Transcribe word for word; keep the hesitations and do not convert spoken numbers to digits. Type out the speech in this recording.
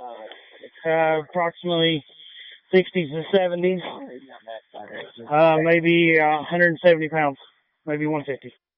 Uh, approximately sixties to seventies. Uh, maybe uh, one hundred seventy pounds, maybe one hundred fifty.